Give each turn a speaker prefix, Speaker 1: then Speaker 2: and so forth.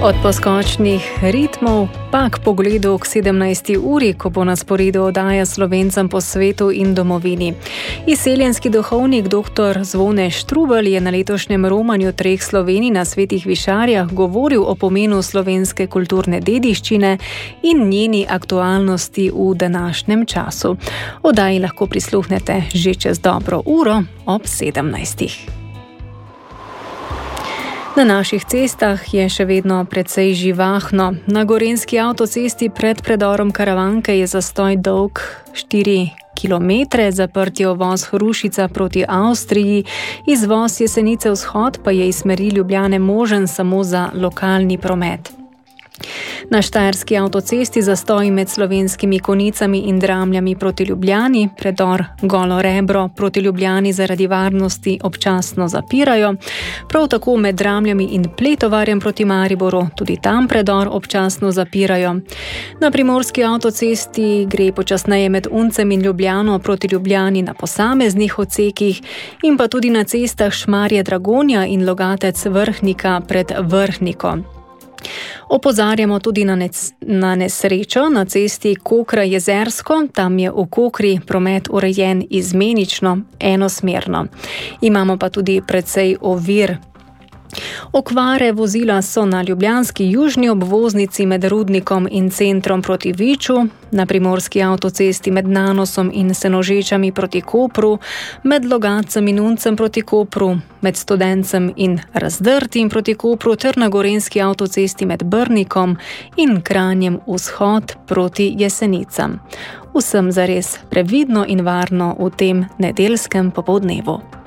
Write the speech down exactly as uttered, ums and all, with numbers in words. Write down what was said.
Speaker 1: Od poskočnih ritmov pa k pogledu k sedemnajsti uri, ko bo na sporedu oddaja Slovencem po svetu in domovini. Izseljenski duhovnik dr. Zvone Štruvelj je na letošnjem romanju treh Slovenij na Svetih Višarjah govoril o pomenu slovenske kulturne dediščine in njeni aktualnosti v današnjem času. Oddaji lahko prisluhnete že čez dobro uro ob sedemnajstih. Na naših cestah je še vedno precej živahno. Na gorenjski avtocesti pred predorom Karavanke je zastoj dolg štiri kilometre, zaprt je uvoz Hrušica proti Avstriji, izvoz Jesenice vzhod pa je iz smeri Ljubljane možen samo za lokalni promet. Na štajerski avtocesti zastoji med Slovenskimi Konjicami in Dramljami proti Ljubljani, predor Golo Rebro proti Ljubljani zaradi varnosti občasno zapirajo, prav tako med Dramljami in Pletovarjem proti Mariboru, tudi tam predor občasno zapirajo. Na primorski avtocesti gre počasneje med Uncem in Ljubljano proti Ljubljani na posameznih odsekih in pa tudi na cestah Šmarje Dragonja in Logatec Vrhnika pred Vrhniko. Opozarjamo tudi na, nec, na nesrečo na cesti Kokra-Jezersko, tam je v Kokri promet urejen izmenično, enosmerno. Imamo pa tudi precej ovir. Okvare vozila so na ljubljanski južni obvoznici med Rudnikom in centrom proti Viču, na primorski avtocesti med Nanosom in Senožečami proti Kopru, med Logatcem in Uncem proti Kopru, med Studencem in Razdrtim proti Kopru ter na gorenjski avtocesti med Brnikom in Kranjem vzhod proti Jesenicam. Vsem zares previdno in varno v tem nedeljskem popoldnevu.